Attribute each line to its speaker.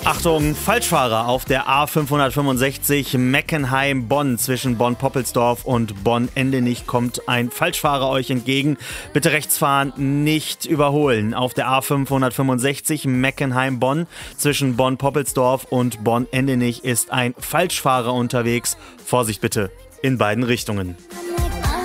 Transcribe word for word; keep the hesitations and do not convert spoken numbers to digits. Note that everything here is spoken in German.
Speaker 1: Achtung, Falschfahrer auf der A fünfhundertfünfundsechzig Meckenheim-Bonn. Zwischen Bonn-Poppelsdorf und Bonn-Endenich kommt ein Falschfahrer euch entgegen. Bitte rechts fahren, nicht überholen. Auf der A fünfhundertfünfundsechzig Meckenheim-Bonn zwischen Bonn-Poppelsdorf und Bonn-Endenich ist ein Falschfahrer unterwegs. Vorsicht bitte in beiden Richtungen.